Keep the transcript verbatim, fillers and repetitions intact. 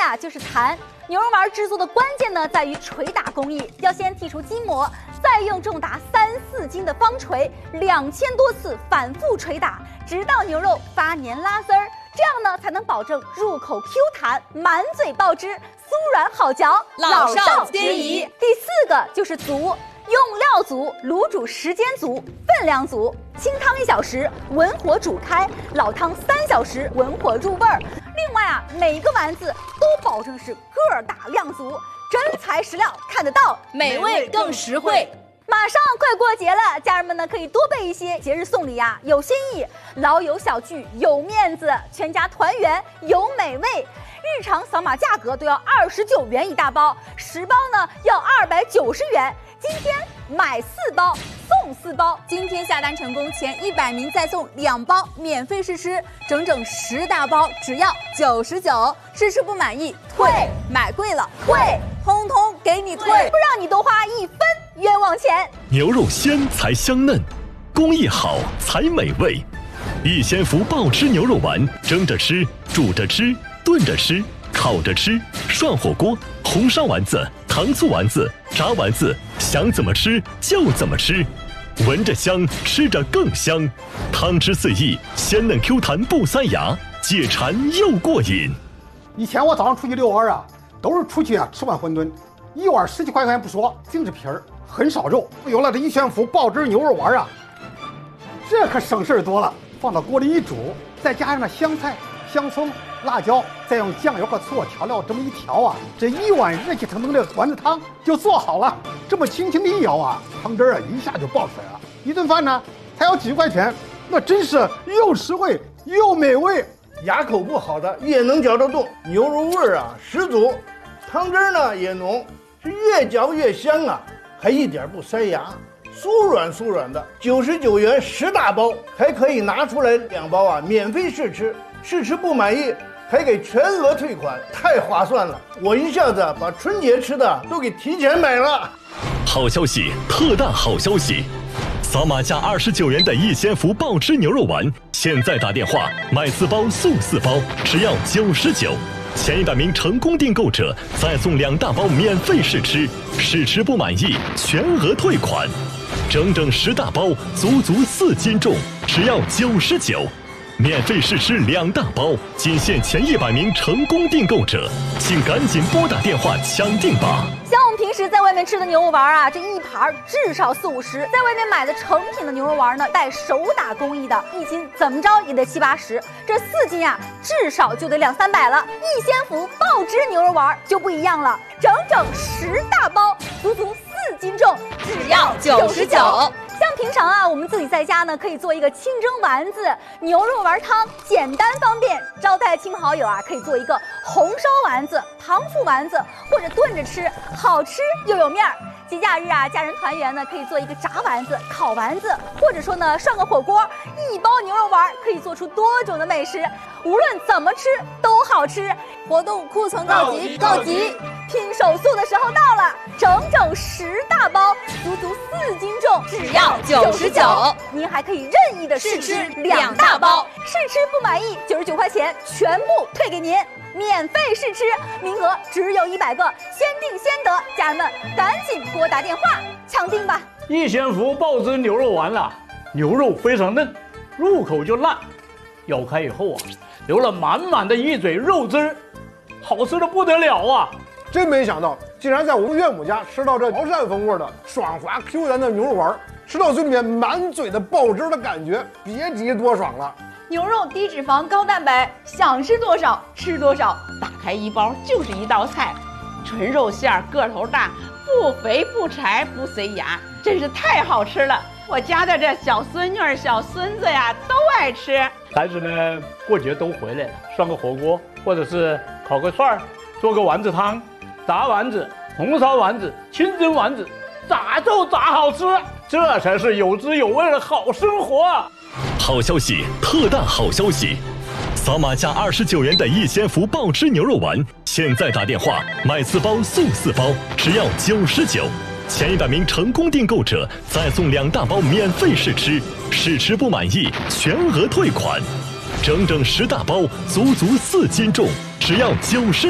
啊就是弹。牛肉丸制作的关键呢在于捶打工艺，要先剔除筋膜，再用重达三四斤的方锤两千多次反复捶打，直到牛肉发黏拉丝儿。这样呢，才能保证入口 Q 弹，满嘴爆汁，酥软好嚼， 老少皆宜。 第四个就是足，用料足，卤煮时间足，分量足。清汤一小时，文火煮开；老汤三小时，文火入味儿。另外啊，每一个丸子都保证是个儿大量足，真材实料，看得到， 美味更实惠。 马上快过节了，家人们呢可以多备一些节日送礼呀、啊，有新意，老友小聚有面子，全家团圆有美味。日常扫码价格都要二十九元一大包，十包呢要二百九十元。今天买四包送四包， 今天下单成功前一百名再送两包免费试吃，整整十大包只要九十九，试吃不满意退，买贵了退， 通通给你退， 不让你多花一分冤枉钱。 牛肉鲜才香嫩，工艺好才美味。逸仙福爆汁牛肉丸，蒸着吃，煮着吃，炖着吃，烤着吃，涮火锅，红烧丸子，糖醋丸子，炸丸子，想怎么吃就怎么吃，闻着香，吃着更香，汤汁四溢，鲜嫩 Q 弹不塞牙，解馋又过瘾。 以前我早上出去遛弯啊，都是出去啊吃碗馄饨，一碗十几块钱不说，净是皮儿，很少肉。有了这逸仙福爆汁牛肉丸啊，这可省事儿多了。放到锅里一煮，再加上那香菜、香葱、辣椒，再用酱油和醋调料这么一调啊，这一碗热气腾腾的丸子汤就做好了。这么轻轻的一舀啊，汤汁啊一下就爆出来了。一顿饭呢才要几块钱，那真是又实惠又美味。 牙口不好的也能嚼得动，牛肉味儿啊十足，汤汁呢也浓，是越嚼越香啊，还一点不塞牙。酥软酥软的，九十九元十大包，还可以拿出来两包啊，免费试吃，试吃不满意还给全额退款，太划算了！我一下子把春节吃的都给提前买了。 好消息，特大好消息！扫码价二十九元的逸仙福爆汁牛肉丸，现在打电话买四包送四包，只要九十九。前一百名成功订购者再送两大包免费试吃，试吃不满意全额退款。整整十大包，足足四斤重，只要九十九。免费试吃两大包，仅限前一百名成功订购者，请赶紧拨打电话抢订吧。 像我们平时在外面吃的牛肉丸啊，这一盘至少四五十，在外面买的成品的牛肉丸呢，带手打工艺的，一斤怎么着也得七八十，这四斤啊，至少就得两三百了。逸仙福爆汁牛肉丸就不一样了，整整十大包，足足四斤重， 只要九十九。 像平常啊，我们自己在家呢，可以做一个清蒸丸子、牛肉丸汤，简单方便。招待亲朋好友啊，可以做一个红烧丸子、糖醋丸子，或者炖着吃，好吃又有面儿。节假日啊，家人团圆呢，可以做一个炸丸子、烤丸子，或者说呢，涮个火锅。一包牛肉丸可以做出多种的美食，无论怎么吃都好吃。 活动库存告急，告急！ 拼手速的时候到了，整整十大包，足足四斤重， 只要九十九。 您还可以任意的试吃两大包，试吃不满意九十九块钱全部退给您，免费试吃，名额只有一百个，先定先得，家人们赶紧拨打电话抢订吧。 逸仙福爆汁牛肉丸啊，牛肉非常嫩，入口就烂，咬开以后啊，流了满满的一嘴肉汁儿，好吃的不得了啊！ 真没想到，竟然在我们岳母家吃到这潮汕风味的爽滑 Q 弹的牛肉丸，吃到嘴里面满嘴的爆汁的感觉，别提多爽了。 牛肉低脂肪高蛋白，想吃多少吃多少，打开一包就是一道菜。纯肉馅儿个头大，不肥不柴不塞牙，真是太好吃了。我家的这小孙女儿、小孙子呀都爱吃。 孩子呢，过节都回来了，涮个火锅，或者是烤个串儿，做个丸子汤。炸丸子、红烧丸子、清蒸丸子，咋就咋好吃，这才是有滋有味的好生活啊！ 好消息，特大好消息！扫码价二十九元的逸仙福爆汁牛肉丸，现在打电话买四包送四包，只要九十九。前一百名成功订购者再送两大包免费试吃，试吃不满意全额退款。整整十大包，足足四斤重，只要九十。